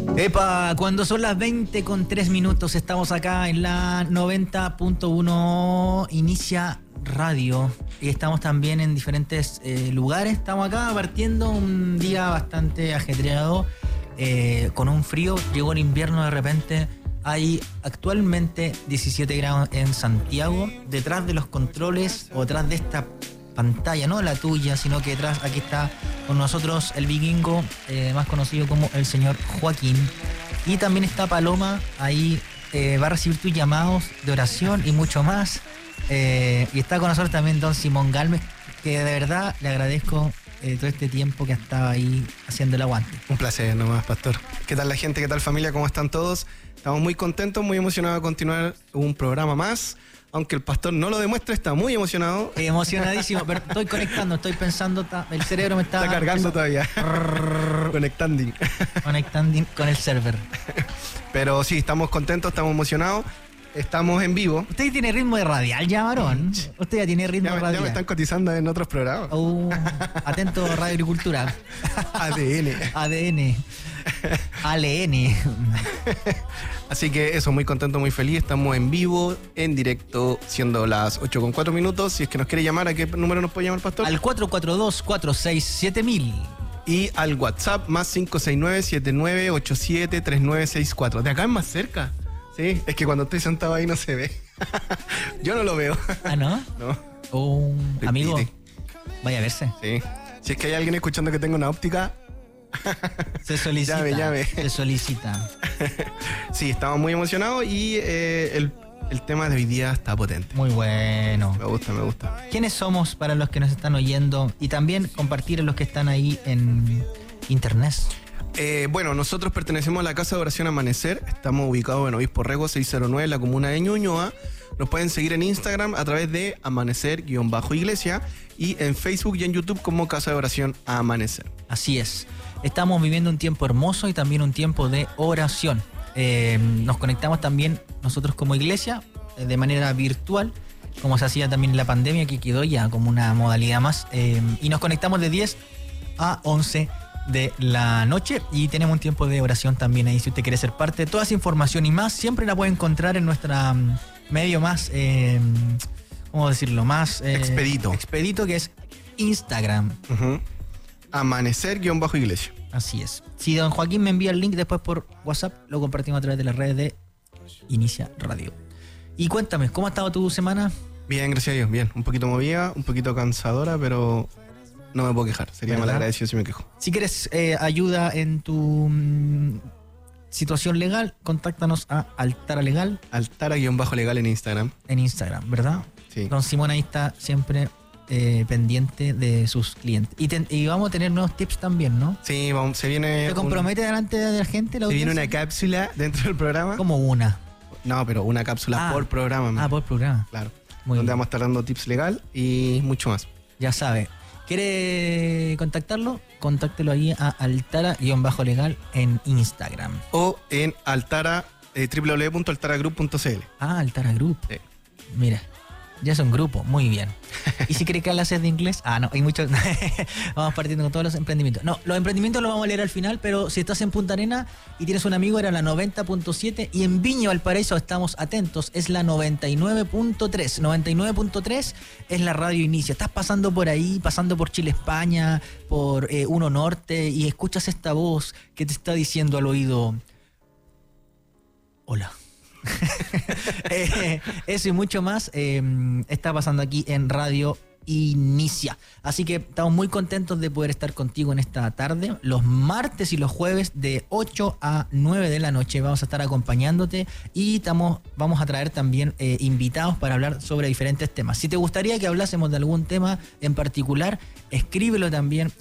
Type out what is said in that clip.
Epa, cuando son las 20:03 estamos acá en la 90.1 Inicia Radio y estamos también en diferentes lugares. Estamos acá partiendo un día bastante ajetreado, con un frío. Llegó el invierno de repente. Hay actualmente 17 grados en Santiago. Detrás de los controles o detrás de esta pantalla, no la tuya, sino que detrás, aquí está con nosotros el vikingo, más conocido como el señor Joaquín. Y también está Paloma, ahí va a recibir tus llamados de oración y mucho más. Y está con nosotros también don Simón Galvez, que de verdad le agradezco todo este tiempo que ha estado ahí haciendo el aguante. Un placer nomás, pastor. ¿Qué tal la gente? ¿Qué tal familia? ¿Cómo están todos? Estamos muy contentos, muy emocionados de continuar un programa más. Aunque el pastor no lo demuestre, está muy emocionado. Emocionadísimo, pero estoy conectando, estoy pensando, el cerebro me está cargando todavía. Conectando con el server. Pero sí, estamos contentos, estamos emocionados. Estamos en vivo. ¿Usted tiene ritmo de radial ya, varón? ¿Usted ya tiene ritmo de radial? Ya me están cotizando en otros programas. Atento, Radio Agricultura. ADN. ALN. Así que eso, muy contento, muy feliz. Estamos en vivo, en directo, siendo las 8:04. Si es que nos quiere llamar, ¿a qué número nos puede llamar, pastor? Al 442-467-1000. Y al WhatsApp, más 569-7987-3964. De acá es más cerca. Sí, es que cuando estoy sentado ahí no se ve. Yo no lo veo. ¿Ah, no? No. Amigo, vaya a verse. Sí. Si es que hay alguien escuchando que tenga una óptica, se solicita. Llame. Se solicita. Sí, estamos muy emocionados y el tema de hoy día está potente. Muy bueno. Me gusta. ¿Quiénes somos para los que nos están oyendo? Y también compartir a los que están ahí en internet. Bueno, nosotros pertenecemos a la Casa de Oración Amanecer. Estamos ubicados en Obispo Rego 609, en la comuna de Ñuñoa. Nos pueden seguir en Instagram a través de amanecer_iglesia y en Facebook y en YouTube como Casa de Oración Amanecer. Así es. Estamos viviendo un tiempo hermoso y también un tiempo de oración. Nos conectamos también nosotros como iglesia de manera virtual, como se hacía también en la pandemia, que quedó ya como una modalidad más. Y nos conectamos de 10 a 11 de la noche y tenemos un tiempo de oración también ahí si usted quiere ser parte. Toda esa información y más siempre la puede encontrar en nuestra medio más, ¿cómo decirlo? Más expedito, que es Instagram. Amanecer_iglesia. Así es. Si don Joaquín me envía el link después por WhatsApp, lo compartimos a través de las redes de Inicia Radio. Y cuéntame, ¿cómo ha estado tu semana? Bien, gracias a Dios, bien. Un poquito movida, un poquito cansadora, pero no me puedo quejar. Sería mal agradecido si me quejo. Si quieres ayuda en tu situación legal, contáctanos a Altara Legal. Altara_legal en Instagram. En Instagram, ¿verdad? Sí. Don Simón ahí está siempre pendiente de sus clientes. Y vamos a tener nuevos tips también, ¿no? Sí, se viene... ¿Te compromete delante de la gente? Se viene una cápsula dentro del programa. ¿Cómo una? No, pero una cápsula por programa. Por programa. Claro. Muy donde bien. vamos a estar dando tips legal y mucho más. Ya sabe. ¿Quiere contactarlo? Contáctelo ahí a Altara_legal en Instagram. O en Altara, www.altaragroup.cl. Altara Group. Sí. Mira, ya es un grupo, muy bien. ¿Y si cree que clases de inglés? No, hay muchos. Vamos partiendo con todos los emprendimientos. No, los emprendimientos los vamos a leer al final, pero si estás en Punta Arenas y tienes un amigo, era la 90.7 y en Viña Valparaíso estamos atentos, es la 99.3. 99.3 es la radio Inicia. Estás pasando por ahí, pasando por Chile, España, por Uno Norte y escuchas esta voz que te está diciendo al oído: hola. Eso y mucho más está pasando aquí en Radio Inicia. Así que estamos muy contentos de poder estar contigo en esta tarde. Los martes y los jueves de 8 a 9 de la noche vamos a estar acompañándote y vamos a traer también invitados para hablar sobre diferentes temas. Si te gustaría que hablásemos de algún tema en particular, escríbelo también